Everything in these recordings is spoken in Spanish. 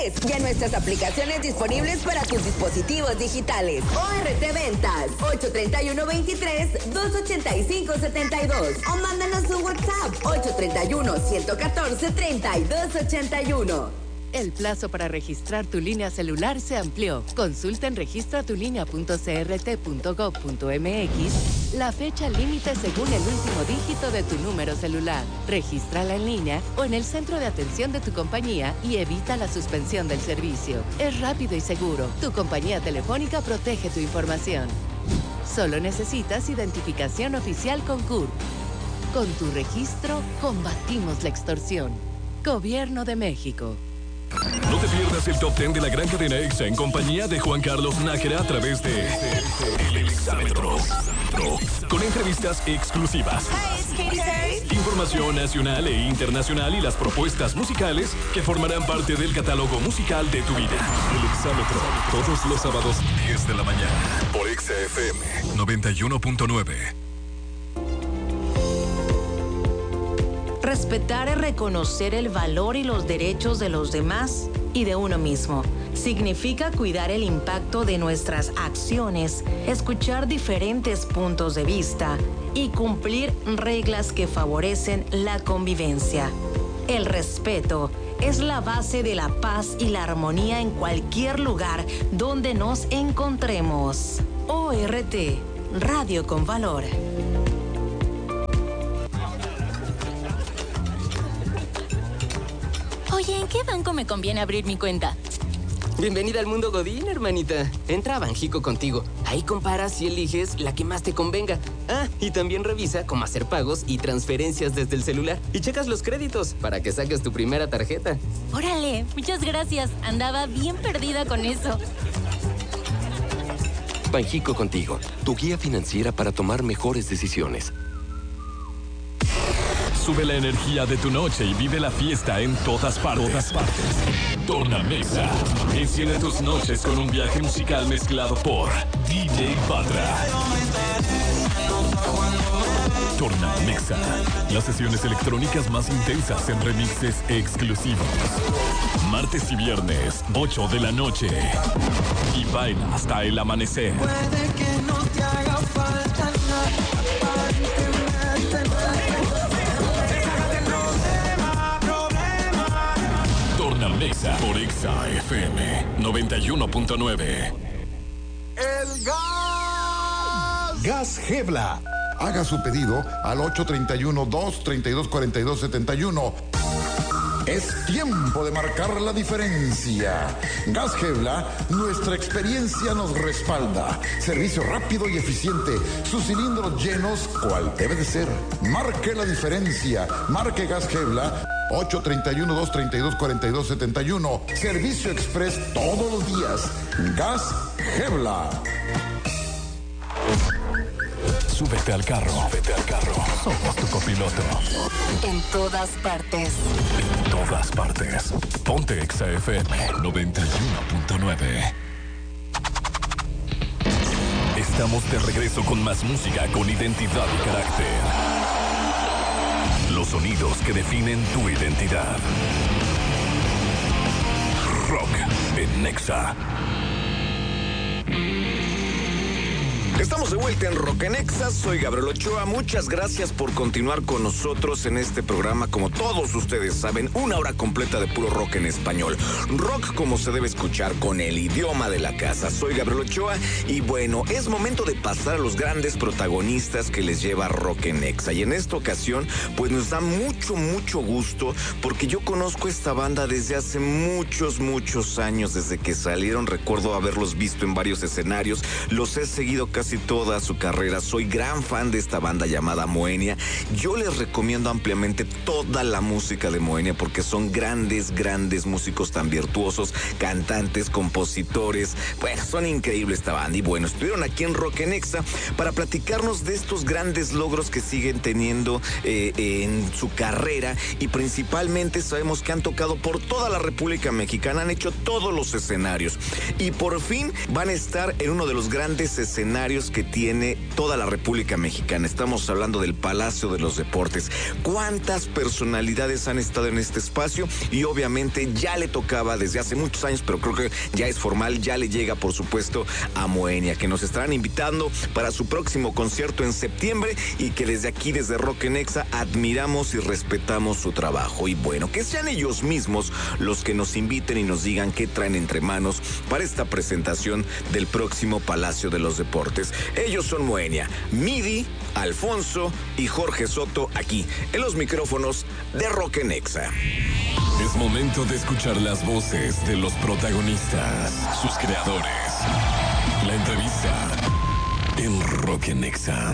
Ya nuestras aplicaciones disponibles para tus dispositivos digitales. ORT Ventas, 831-23-285-72. O mándanos un WhatsApp, 831-114-3281. El plazo para registrar tu línea celular se amplió. Consulta en registratulinea.crt.gov.mx la fecha límite según el último dígito de tu número celular. Regístrala en línea o en el centro de atención de tu compañía y evita la suspensión del servicio. Es rápido y seguro. Tu compañía telefónica protege tu información. Solo necesitas identificación oficial con CURP. Con tu registro, combatimos la extorsión. Gobierno de México. No te pierdas el Top 10 de la gran cadena EXA en compañía de Juan Carlos Nájera a través de El Exámetro. Con entrevistas exclusivas. Información nacional e internacional y las propuestas musicales que formarán parte del catálogo musical de tu vida. El Exámetro, todos los sábados 10 de la mañana por EXA FM 91.9. Respetar es reconocer el valor y los derechos de los demás y de uno mismo. Significa cuidar el impacto de nuestras acciones, escuchar diferentes puntos de vista y cumplir reglas que favorecen la convivencia. El respeto es la base de la paz y la armonía en cualquier lugar donde nos encontremos. ORT, Radio con Valor. Oye, ¿en qué banco me conviene abrir mi cuenta? Bienvenida al mundo Godín, hermanita. Entra a Banjico Contigo. Ahí comparas y eliges la que más te convenga. Ah, y también revisa cómo hacer pagos y transferencias desde el celular. Y checas los créditos para que saques tu primera tarjeta. Órale, muchas gracias. Andaba bien perdida con eso. Banjico Contigo, tu guía financiera para tomar mejores decisiones. Sube la energía de tu noche y vive la fiesta en todas partes. Tornamexa. Enciende tus noches con un viaje musical mezclado por DJ Patra. Tornamexa. Las sesiones electrónicas más intensas en remixes exclusivos. Martes y viernes, 8 de la noche. Y baila hasta el amanecer. Puede que no te haga falta nada. Tornamexa por EXA FM 91.9. El gas. Gas Gebla. Haga su pedido al 831-232-4271. Es tiempo de marcar la diferencia. Gas Gebla, nuestra experiencia nos respalda. Servicio rápido y eficiente. Sus cilindros llenos, cual debe de ser. Marque la diferencia. Marque Gas Gebla. 831-232-4271. Servicio express todos los días. Gas Gebla. Súbete al carro. Somos tu copiloto. En todas partes. En todas partes. Ponte EXA FM 91.9. Estamos de regreso con más música con identidad y carácter. Los sonidos que definen tu identidad. Rock en EXA. Estamos de vuelta en Rock en Exa, soy Gabriel Ochoa, muchas gracias por continuar con nosotros en este programa. Como todos ustedes saben, una hora completa de puro rock en español. Rock como se debe escuchar, con el idioma de la casa. Soy Gabriel Ochoa y bueno, es momento de pasar a los grandes protagonistas que les lleva Rock en Exa. Y en esta ocasión, pues nos da mucho gusto, porque yo conozco esta banda desde hace muchos años, desde que salieron. Recuerdo haberlos visto en varios escenarios, los he seguido casi toda su carrera. Soy gran fan de esta banda llamada Moenia. Yo les recomiendo ampliamente toda la música de Moenia porque son grandes músicos tan virtuosos, cantantes, compositores. Bueno, son increíbles esta banda. Y bueno, estuvieron aquí en Rock en Exa para platicarnos de estos grandes logros que siguen teniendo en su carrera, y principalmente sabemos que han tocado por toda la República Mexicana, han hecho todos los escenarios y por fin van a estar en uno de los grandes escenarios escenarios que tiene toda la República Mexicana. Estamos hablando del Palacio de los Deportes. ¿Cuántas personalidades han estado en este espacio? Y obviamente ya le tocaba desde hace muchos años, pero creo que ya es formal, ya le llega por supuesto a Moenia, que nos estarán invitando para su próximo concierto en septiembre y que desde aquí, desde Rock en Exa, admiramos y respetamos su trabajo. Y bueno, que sean ellos mismos los que nos inviten y nos digan qué traen entre manos para esta presentación del próximo Palacio de los Deportes. Ellos son Moenia, Midi, Alfonso y Jorge Soto, aquí en los micrófonos de Rock en Exa. Es momento de escuchar las voces de los protagonistas, sus creadores. La entrevista en Rock en Exa.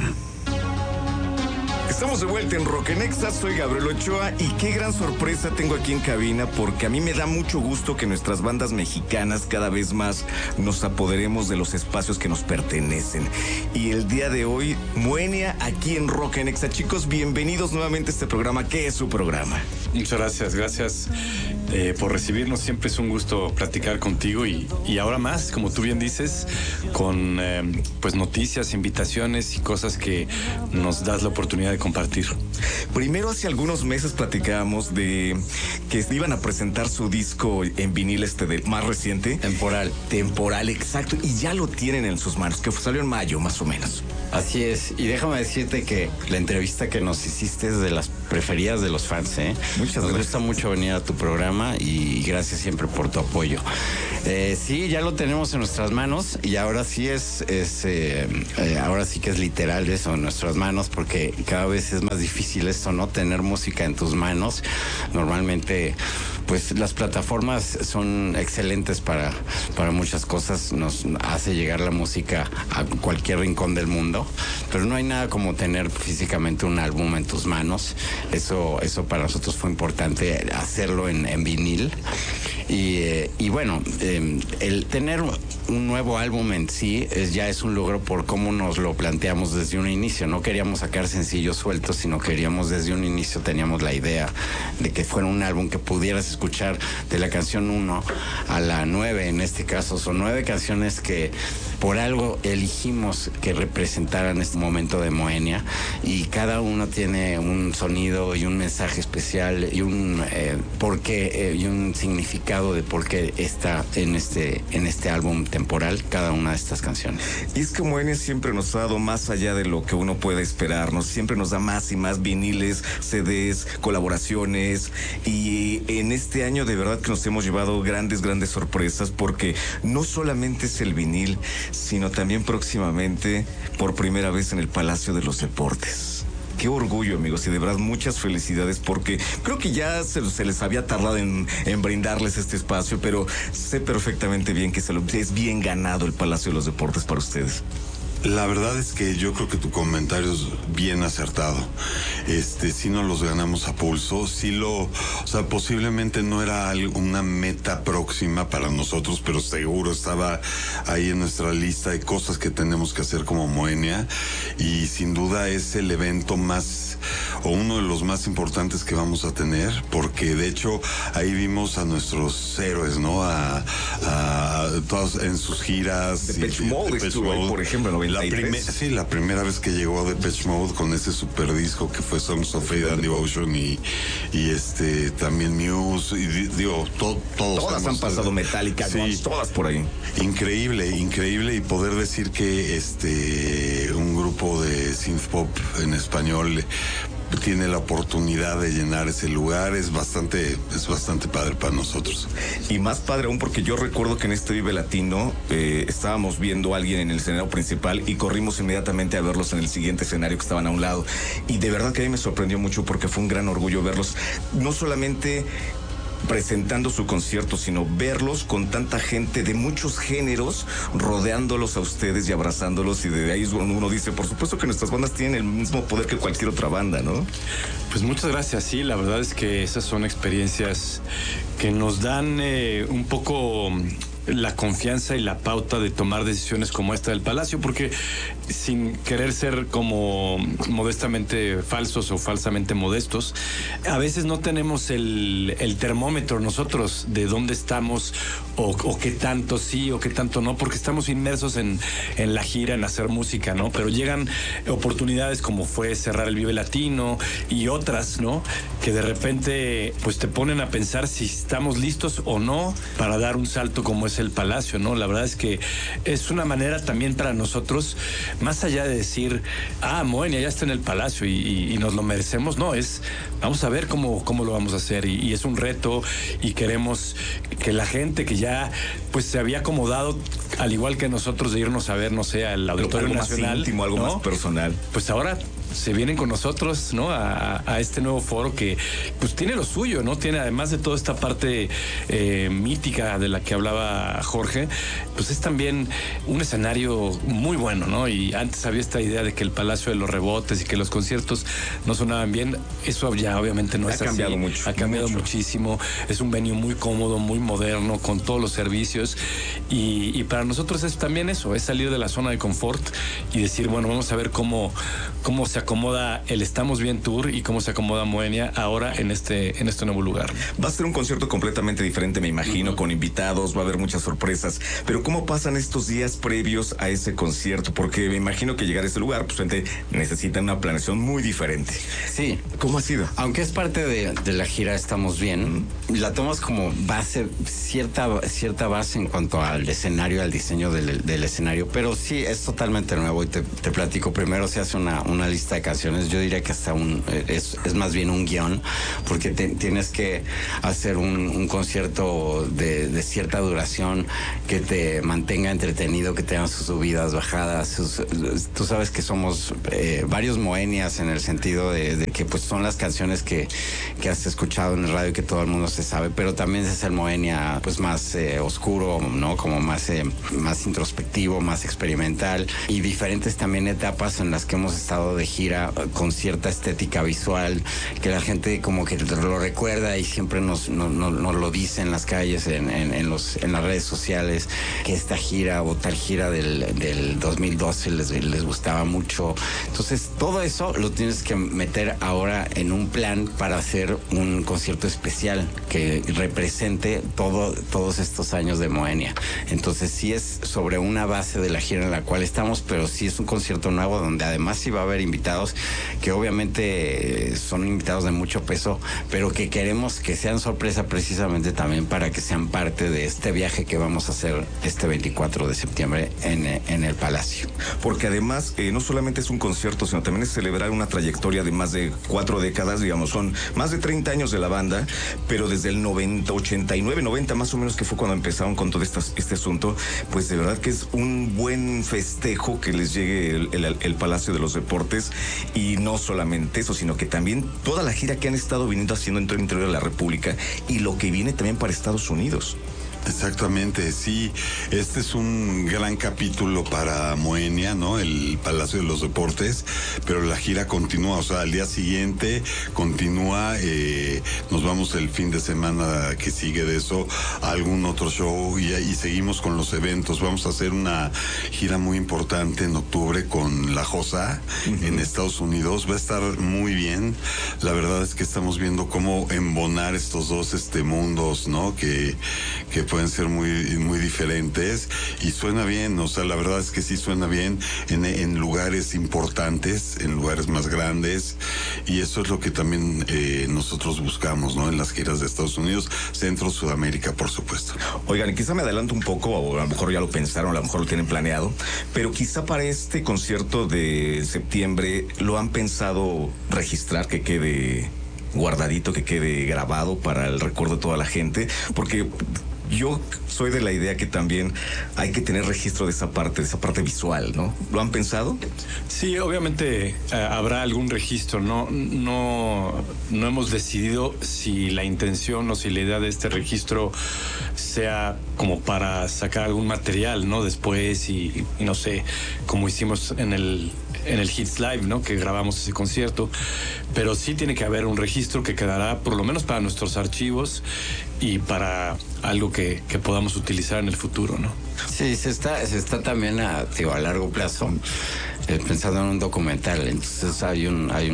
Estamos de vuelta en Rock en Exa, soy Gabriel Ochoa y qué gran sorpresa tengo aquí en cabina, porque a mí me da mucho gusto que nuestras bandas mexicanas cada vez más nos apoderemos de los espacios que nos pertenecen. Y el día de hoy, Moenia aquí en Rock en Exa. Chicos, bienvenidos nuevamente a este programa. ¿Qué es su programa? Muchas gracias por recibirnos. Siempre es un gusto platicar contigo y ahora más, como tú bien dices, con pues noticias, invitaciones y cosas que nos das la oportunidad de compartir. Primero, hace algunos meses platicábamos de que iban a presentar su disco en vinil más reciente. Temporal, exacto. Y ya lo tienen en sus manos, que salió en mayo, más o menos. Así es. Y déjame decirte que la entrevista que nos hiciste es de las preferidas de los fans, ¿eh? Muchas gracias. Nos gusta mucho venir a tu programa y gracias siempre por tu apoyo. Sí, ya lo tenemos en nuestras manos y ahora sí ahora sí que es literal eso, en nuestras manos, porque cada vez es más difícil esto, ¿no? Tener música en tus manos. Normalmente, pues las plataformas son excelentes para muchas cosas, nos hace llegar la música a cualquier rincón del mundo, pero no hay nada como tener físicamente un álbum en tus manos. Eso para nosotros fue importante, hacerlo en vinil. Y bueno, el tener un nuevo álbum en sí ya es un logro por cómo nos lo planteamos desde un inicio. No queríamos sacar sencillos sueltos, sino queríamos desde un inicio, teníamos la idea de que fuera un álbum que pudieras escuchar de la canción 1 a la 9, en este caso. Son 9 canciones que por algo elegimos que representaran este momento de Moenia, y cada uno tiene un sonido y un mensaje especial y un porqué y un significado de por qué está en este álbum temporal cada una de estas canciones. Y es que Moenia siempre nos ha dado más allá de lo que uno puede esperarnos, siempre nos da más y más viniles, CDs, colaboraciones, y en este año de verdad que nos hemos llevado grandes sorpresas, porque no solamente es el vinil, sino también próximamente por primera vez en el Palacio de los Deportes. Qué orgullo, amigos, y de verdad muchas felicidades, porque creo que ya se les había tardado en brindarles este espacio, pero sé perfectamente bien que es bien ganado el Palacio de los Deportes para ustedes. La verdad es que yo creo que tu comentario es bien acertado. Sí nos los ganamos a pulso, o sea, posiblemente no era una meta próxima para nosotros, pero seguro estaba ahí en nuestra lista de cosas que tenemos que hacer como Moenia, y sin duda es el evento o uno de los más importantes que vamos a tener, porque de hecho ahí vimos a nuestros héroes, ¿no? A todos en sus giras. Depeche Mode estuvo ahí, por ejemplo, en la primera vez que llegó Depeche Mode con ese super disco que fue Songs of Fate and Devotion, y también Muse, y digo, todas han pasado, Metallica, sí, todas por ahí. Increíble, y poder decir que un grupo de synth pop en español tiene la oportunidad de llenar ese lugar, es bastante padre para nosotros. Y más padre aún porque yo recuerdo que en este Vive Latino estábamos viendo a alguien en el escenario principal y corrimos inmediatamente a verlos en el siguiente escenario que estaban a un lado. Y de verdad que a mí me sorprendió mucho porque fue un gran orgullo verlos, no solamente presentando su concierto, sino verlos con tanta gente de muchos géneros rodeándolos a ustedes y abrazándolos, y de ahí es cuando uno dice, por supuesto que nuestras bandas tienen el mismo poder que cualquier otra banda, ¿no? Pues muchas gracias. Sí, la verdad es que esas son experiencias que nos dan un poco la confianza y la pauta de tomar decisiones como esta del Palacio, porque sin querer ser como modestamente falsos o falsamente modestos, a veces no tenemos el termómetro nosotros de dónde estamos o qué tanto sí o qué tanto no, porque estamos inmersos en la gira, en hacer música, ¿no? Pero llegan oportunidades como fue cerrar el Vive Latino y otras, ¿no? Que de repente pues te ponen a pensar si estamos listos o no para dar un salto como es el Palacio, ¿no? La verdad es que es una manera también para nosotros, más allá de decir, Moenia ya está en el Palacio y nos lo merecemos, no, vamos a ver cómo lo vamos a hacer y es un reto y queremos que la gente que ya pues se había acomodado, al igual que nosotros, de irnos a ver, no sé, al Auditorio Nacional. Algo más íntimo, algo más personal. Pues ahora se vienen con nosotros, ¿no? A este nuevo foro que pues tiene lo suyo, ¿no? Tiene, además de toda esta parte mítica de la que hablaba Jorge, pues es también un escenario muy bueno, ¿no? Y antes había esta idea de que el Palacio de los Rebotes y que los conciertos no sonaban bien. Eso ya obviamente no es así. Ha cambiado mucho. Ha cambiado muchísimo. Es un venue muy cómodo, muy moderno, con todos los servicios. Y para nosotros es también eso, es salir de la zona de confort y decir, bueno, vamos a ver cómo se acomoda el Estamos Bien Tour y cómo se acomoda Moenia ahora en este nuevo lugar. Va a ser un concierto completamente diferente, me imagino, con invitados, va a haber muchas sorpresas, pero ¿cómo pasan estos días previos a ese concierto? Porque me imagino que llegar a ese lugar, pues gente necesita una planeación muy diferente. Sí. ¿Cómo ha sido? Aunque es parte de la gira Estamos Bien, la tomas como base, cierta base en cuanto al escenario, al diseño del escenario, pero sí, es totalmente nuevo y te platico. Primero se hace una lista de canciones, yo diría que hasta es más bien un guión, porque tienes que hacer un concierto de cierta duración que te mantenga entretenido, que tenga sus subidas, bajadas. Tú sabes que somos varios Moenias en el sentido de que pues son las canciones que has escuchado en el radio y que todo el mundo se sabe, pero también es el Moenia pues más oscuro, ¿no? Como más introspectivo, más experimental, y diferentes también etapas en las que hemos estado de gira con cierta estética visual que la gente como que lo recuerda y siempre nos lo dice en las calles, en las redes sociales, que esta gira o tal gira del 2012 les gustaba mucho. Entonces todo eso lo tienes que meter ahora en un plan para hacer un concierto especial que represente todos estos años de Moenia. Entonces sí es sobre una base de la gira en la cual estamos, pero sí es un concierto nuevo donde además sí va a haber invitados que obviamente son invitados de mucho peso, pero que queremos que sean sorpresa precisamente también para que sean parte de este viaje que vamos a hacer este 24 de septiembre en el Palacio. Porque además no solamente es un concierto, sino también es celebrar una trayectoria de más de 4 décadas, digamos, son más de 30 años de la banda, pero desde el 89, 90 más o menos, que fue cuando empezaron con todo este asunto, pues de verdad que es un buen festejo que les llegue el Palacio de los Deportes. Y no solamente eso, sino que también toda la gira que han estado viniendo haciendo en todo el interior de la República y lo que viene también para Estados Unidos. Exactamente, sí. Este es un gran capítulo para Moenia, ¿no? El Palacio de los Deportes, pero la gira continúa, o sea, al día siguiente continúa, nos vamos el fin de semana que sigue de eso a algún otro show y seguimos con los eventos. Vamos a hacer una gira muy importante en octubre con La Josa en Estados Unidos. Va a estar muy bien. La verdad es que estamos viendo cómo embonar estos dos mundos, ¿no? Que pueden ser muy diferentes y suena bien, o sea, la verdad es que sí suena bien en lugares importantes, en lugares más grandes, y eso es lo que también nosotros buscamos, ¿no? En las giras de Estados Unidos, Centro, Sudamérica, por supuesto. Oigan, quizá me adelanto un poco, o a lo mejor ya lo pensaron, a lo mejor lo tienen planeado, pero quizá para este concierto de septiembre lo han pensado registrar, que quede guardadito, que quede grabado para el recuerdo de toda la gente, porque yo soy de la idea que también hay que tener registro de esa parte visual, ¿no? ¿Lo han pensado? Sí, obviamente habrá algún registro. No hemos decidido si la intención o si la idea de este registro sea como para sacar algún material, ¿no? Después y no sé, como hicimos en el en el Hits Live, ¿no? Que grabamos ese concierto, pero sí tiene que haber un registro que quedará por lo menos para nuestros archivos y para algo que podamos utilizar en el futuro, ¿no? Sí, se está también a largo plazo pensando en un documental. Entonces hay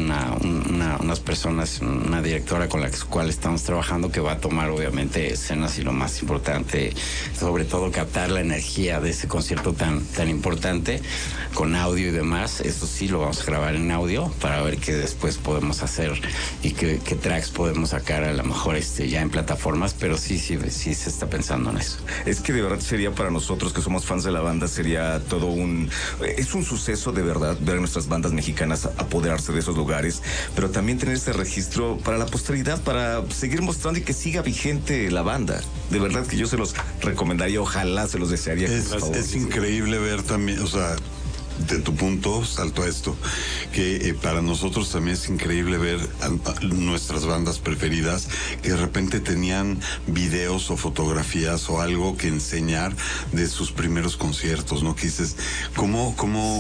unas personas, una directora con la cual estamos trabajando, que va a tomar obviamente escenas, y lo más importante, sobre todo captar la energía de ese concierto tan importante con audio y demás. Eso sí lo vamos a grabar en audio para ver qué después podemos hacer y qué tracks podemos sacar, a lo mejor ya en plataformas, pero sí se está pensando en eso. Es que de verdad sería, para nosotros que somos fans de la banda, sería todo es un suceso de verdad ver a nuestras bandas mexicanas apoderarse de esos lugares, pero también tener ese registro para la posteridad, para seguir mostrando y que siga vigente la banda. De verdad que yo se los recomendaría, ojalá se los desearía. Es increíble ver también, o sea, de tu punto salto a esto, que para nosotros también es increíble ver a nuestras bandas preferidas que de repente tenían videos o fotografías o algo que enseñar de sus primeros conciertos, ¿no? Que dices, ¿cómo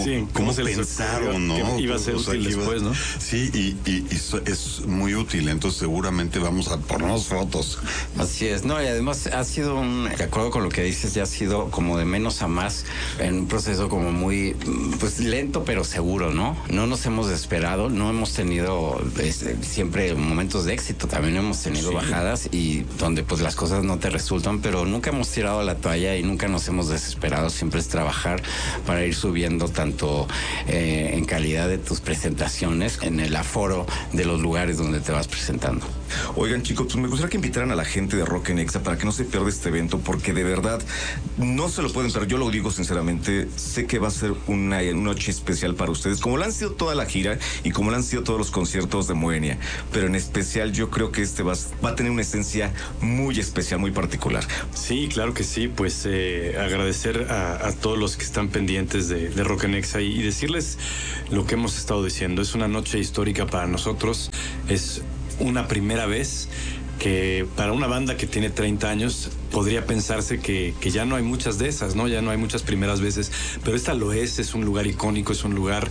pensaron, no? Que iba a ser útil después, ¿no? Sí, y es muy útil, entonces seguramente vamos a ponernos fotos. Así es, no, y además ha sido de acuerdo con lo que dices, ya ha sido como de menos a más, en un proceso como muy, pues lento pero seguro, ¿no? No nos hemos desesperado, no hemos tenido siempre momentos de éxito, también hemos tenido bajadas y donde pues las cosas no te resultan, pero nunca hemos tirado la toalla y nunca nos hemos desesperado. Siempre es trabajar para ir subiendo tanto en calidad de tus presentaciones, en el aforo de los lugares donde te vas presentando. Oigan, chicos, pues me gustaría que invitaran a la gente de Rock en Exa para que no se pierda este evento, porque de verdad no se lo pueden perder. Yo lo digo sinceramente, sé que va a ser una noche especial para ustedes, como lo han sido toda la gira y como lo han sido todos los conciertos de Moenia, pero en especial yo creo que este va a tener una esencia muy especial, muy particular. Sí, claro que sí, pues agradecer a todos los que están pendientes de Rock en Exa y decirles lo que hemos estado diciendo. Es una noche histórica para nosotros, es una primera vez que para una banda que tiene 30 años podría pensarse que ya no hay muchas de esas, ¿no? Ya no hay muchas primeras veces, pero esta lo es un lugar icónico, es un lugar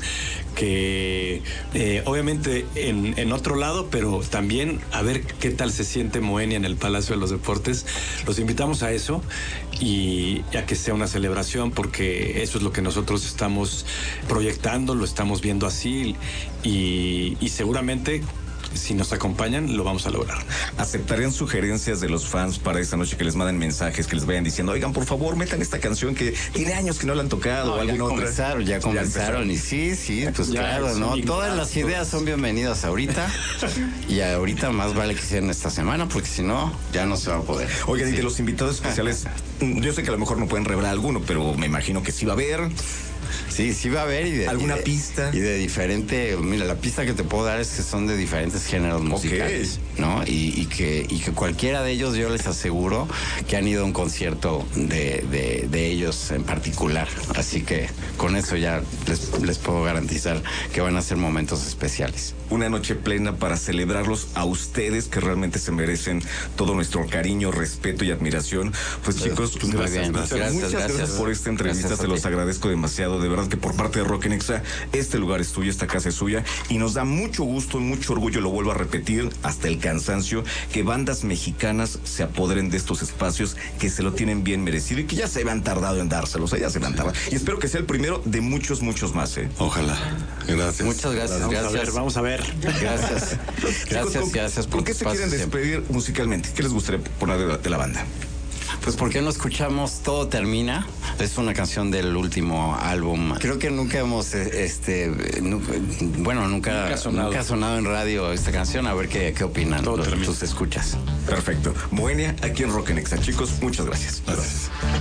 que obviamente en otro lado, pero también a ver qué tal se siente Moenia en el Palacio de los Deportes. Los invitamos a eso y a que sea una celebración, porque eso es lo que nosotros estamos proyectando, lo estamos viendo así y seguramente si nos acompañan, lo vamos a lograr. ¿Aceptarían sugerencias de los fans para esta noche, que les manden mensajes, que les vayan diciendo, oigan, por favor, metan esta canción que tiene años que no la han tocado? No, ya comenzaron y sí, pues ya, claro, ¿no? Todas las ideas son bienvenidas ahorita y ahorita más vale que sean esta semana, porque si no, ya no se va a poder. Oigan, y de los invitados especiales, yo sé que a lo mejor no pueden revelar alguno, pero me imagino que sí va a haber. Sí va a haber. ¿Alguna pista? Y de diferente, mira, la pista que te puedo dar es que son de diferentes géneros musicales, ¿no? Y que cualquiera de ellos, yo les aseguro que han ido a un concierto de ellos en particular. Así que con eso ya les puedo garantizar que van a ser momentos especiales. Una noche plena para celebrarlos a ustedes, que realmente se merecen todo nuestro cariño, respeto y admiración. Pues chicos, pues muchas gracias por esta entrevista, se los agradezco demasiado. De verdad que por parte de Rock en Exa, este lugar es tuyo, esta casa es suya, y nos da mucho gusto y mucho orgullo, lo vuelvo a repetir hasta el cansancio, que bandas mexicanas se apoderen de estos espacios, que se lo tienen bien merecido y que ya se han tardado en dárselos, ya se han tardado. Y espero que sea el primero de muchos más. Ojalá. Gracias. Muchas gracias. Vamos a ver. Gracias. Gracias por qué se quieren despedir musicalmente? ¿Qué les gustaría poner de la banda? Pues ¿por qué no escuchamos Todo Termina? Es una canción del último álbum. Creo que nunca hemos, nunca ha sonado en radio esta canción. A ver qué opinan tus escuchas. Perfecto. Moenia, aquí en Rock en Exa. Chicos, muchas gracias. Gracias.